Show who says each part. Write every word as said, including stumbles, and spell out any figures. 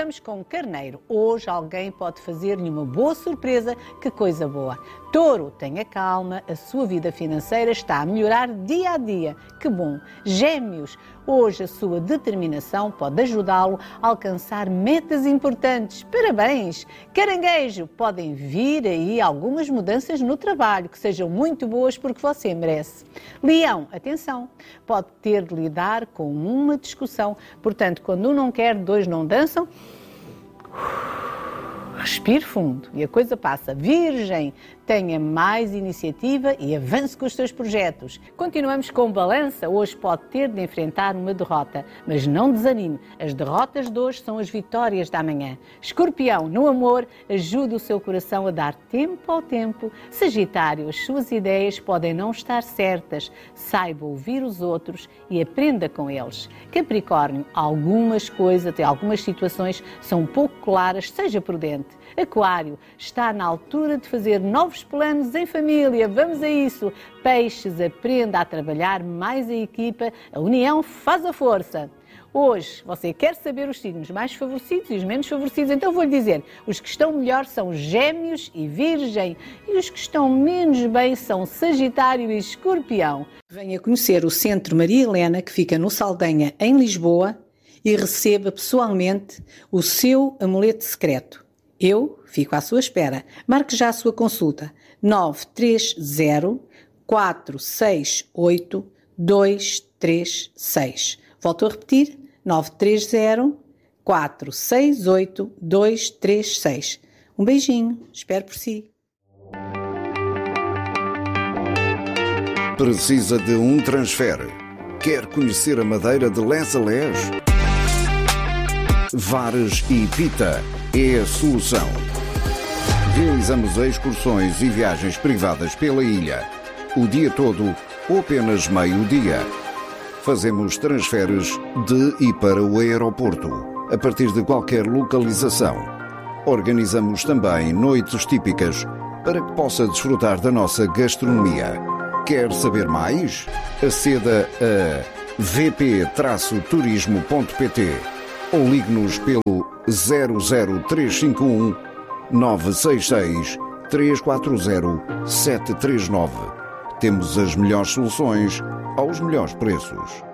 Speaker 1: Começamos com Carneiro. Hoje alguém pode fazer-lhe uma boa surpresa. Que coisa boa! Touro, tenha calma, a sua vida financeira está a melhorar dia a dia. Que bom! Gêmeos, hoje a sua determinação pode ajudá-lo a alcançar metas importantes. Parabéns! Caranguejo, podem vir aí algumas mudanças no trabalho que sejam muito boas porque você merece. Leão, atenção, pode ter de lidar com uma discussão. Portanto, quando um não quer, dois não dançam. Respire fundo e a coisa passa. Virgem, tenha mais iniciativa e avance com os seus projetos. Continuamos com Balança. Hoje pode ter de enfrentar uma derrota, mas não desanime. As derrotas de hoje são as vitórias da manhã. Escorpião, no amor, ajude o seu coração a dar tempo ao tempo. Sagitário, as suas ideias podem não estar certas. Saiba ouvir os outros e aprenda com eles. Capricórnio, algumas coisas, até algumas situações são um pouco claras, seja prudente. Aquário, está na altura de fazer novos planos em família. Vamos a isso. Peixes, aprenda a trabalhar mais a equipa. A união faz a força. Hoje, você quer saber os signos mais favorecidos e os menos favorecidos? Então vou-lhe dizer, os que estão melhor são Gêmeos e Virgem e os que estão menos bem são Sagitário e Escorpião. Venha conhecer o Centro Maria Helena, que fica no Saldanha, em Lisboa, e receba pessoalmente o seu amuleto secreto. Eu fico à sua espera. Marque já a sua consulta. nove três zero, quatro seis oito, dois três seis. Volto a repetir. nove três zero, quatro seis oito, dois três seis. Um beijinho. Espero por si.
Speaker 2: Precisa de um transfer? Quer conhecer a Madeira de les a les? Vares e Pita é a solução. Realizamos excursões e viagens privadas pela ilha, o dia todo ou apenas meio-dia. Fazemos transferes de e para o aeroporto, a partir de qualquer localização. Organizamos também noites típicas para que possa desfrutar da nossa gastronomia. Quer saber mais? Aceda a v p turismo ponto p t ou ligue-nos pelo zero zero três cinco um, nove seis seis, três quatro zero, sete três nove. Temos as melhores soluções aos melhores preços.